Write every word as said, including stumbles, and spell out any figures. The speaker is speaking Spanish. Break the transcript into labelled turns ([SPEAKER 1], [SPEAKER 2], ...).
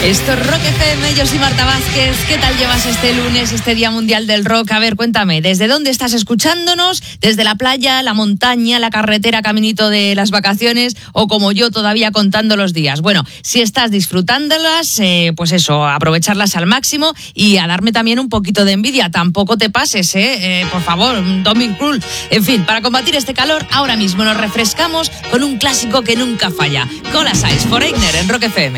[SPEAKER 1] Esto es Rock F M, yo soy Marta Vázquez. ¿Qué tal llevas este lunes, este Día Mundial del Rock? A ver, cuéntame, ¿desde dónde estás escuchándonos? ¿Desde la playa, la montaña, la carretera, caminito de las vacaciones? ¿O como yo todavía contando los días? Bueno, si estás disfrutándolas, eh, pues eso, aprovecharlas al máximo y a darme también un poquito de envidia. Tampoco te pases, ¿eh? eh por favor, don't be cruel. En fin, para combatir este calor, ahora mismo nos refrescamos con un clásico que nunca falla. Cola Size Foreigner en Rock F M.